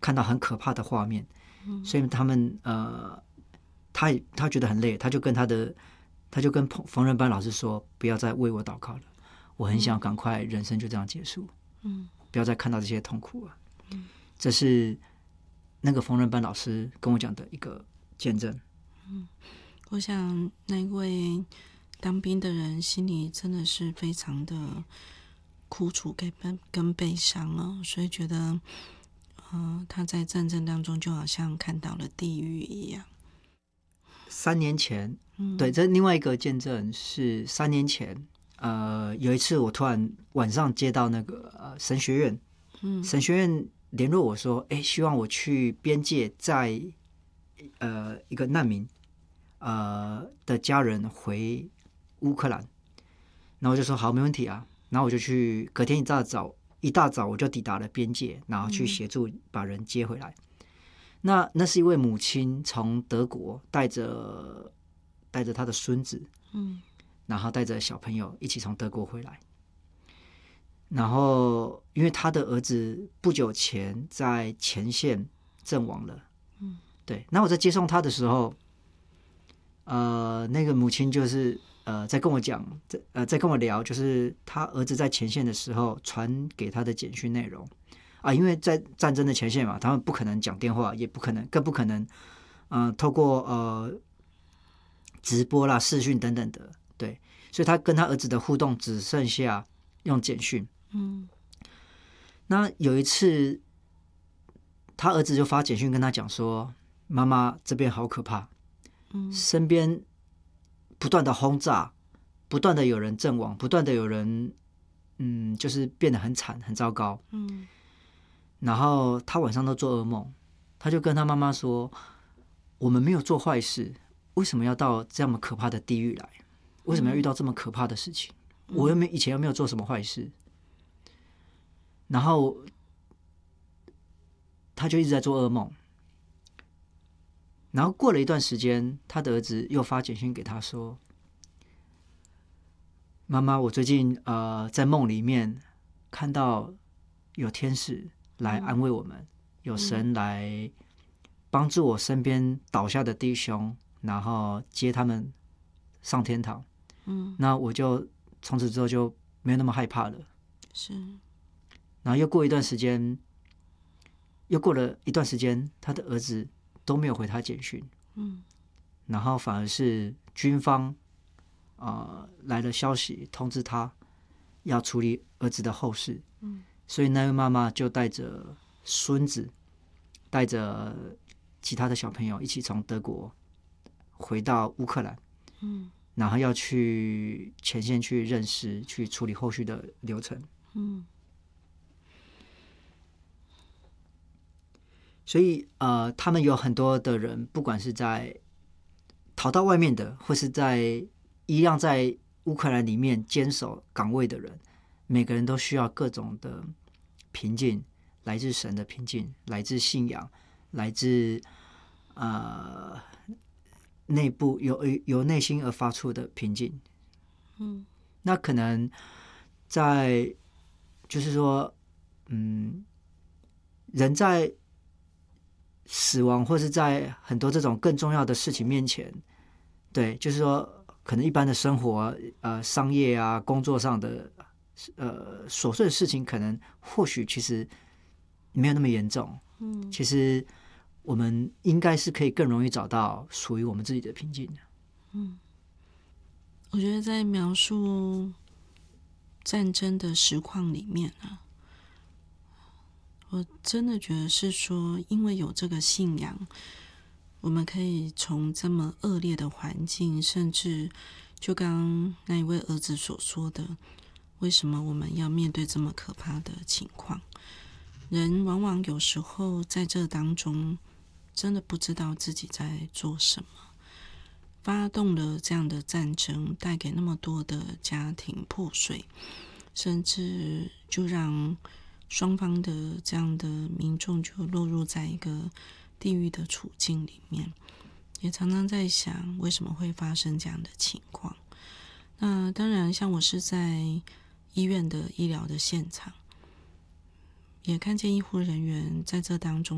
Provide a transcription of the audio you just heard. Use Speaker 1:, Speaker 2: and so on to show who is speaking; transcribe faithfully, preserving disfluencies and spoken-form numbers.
Speaker 1: 看到很可怕的画面，嗯、所以他们呃，他他觉得很累，他就跟他的他就跟缝纫班老师说，不要再为我祷告了，我很想赶快人生就这样结束，嗯，不要再看到这些痛苦了。嗯，这是那个缝纫班老师跟我讲的一个见证。
Speaker 2: 嗯，我想那位当兵的人心里真的是非常的苦楚跟跟悲伤哦，所以觉得，呃，他在战争当中就好像看到了地狱一样。
Speaker 1: 三年前，嗯、对，这另外一个见证是三年前，呃，有一次我突然晚上接到那个呃神学院，嗯，神学院联络我说，哎，希望我去边界载呃一个难民呃的家人回乌克兰，然后我就说好，没问题啊，然后我就去，隔天一大早一大早我就抵达了边界，然后去协助把人接回来。嗯，那那是一位母亲从德国带着带着她的孙子，嗯，然后带着小朋友一起从德国回来。然后因为他的儿子不久前在前线阵亡了，嗯，对。那我在接送他的时候，呃，那个母亲就是呃在跟我讲，在呃在跟我聊，就是他儿子在前线的时候传给他的简讯内容。啊，因为在战争的前线嘛，他们不可能讲电话，也不可能，更不可能，呃，透过呃直播啦、视讯等等的，对，所以他跟他儿子的互动只剩下用简讯。嗯，那有一次，他儿子就发简讯跟他讲说：“妈妈，这边好可怕，嗯，身边不断的轰炸，不断的有人阵亡，不断的有人，嗯，就是变得很惨、很糟糕。”嗯。然后他晚上都做噩梦，他就跟他妈妈说：“我们没有做坏事，为什么要到这么可怕的地狱来？为什么要遇到这么可怕的事情？嗯、我又没以前又没有做什么坏事。”然后他就一直在做噩梦。然后过了一段时间，他的儿子又发简讯给他说：“妈妈，我最近呃在梦里面看到有天使来安慰我们，嗯、有神来帮助我身边倒下的弟兄，然后接他们上天堂。嗯，那我就从此之后就没有那么害怕了。是，然后又过一段时间，又过了一段时间，他的儿子都没有回他简讯。嗯，然后反而是军方呃来了消息通知他要处理儿子的后事。嗯，所以那位妈妈就带着孙子，带着其他的小朋友一起从德国回到乌克兰，嗯，然后要去前线去认识，去处理后续的流程，嗯，所以呃，他们有很多的人，不管是在逃到外面的，或是在一样在乌克兰里面坚守岗位的人，每个人都需要各种的平静，来自神的平静，来自信仰，来自呃内部由由内心而发出的平静。嗯，那可能在就是说，嗯，人在死亡或是在很多这种更重要的事情面前，对，就是说，可能一般的生活、呃，商业啊、工作上的呃琐碎的事情，可能或许其实没有那么严重。嗯，其实我们应该是可以更容易找到属于我们自己的平静的。
Speaker 2: 嗯，我觉得在描述战争的实况里面啊，我真的觉得是说，因为有这个信仰，我们可以从这么恶劣的环境，甚至就刚刚那一位儿子所说的，为什么我们要面对这么可怕的情况？人往往有时候在这当中，真的不知道自己在做什么，发动了这样的战争，带给那么多的家庭破碎，甚至就让双方的这样的民众就落入在一个地狱的处境里面，也常常在想为什么会发生这样的情况。那当然，像我是在医院的医疗的现场，也看见医护人员在这当中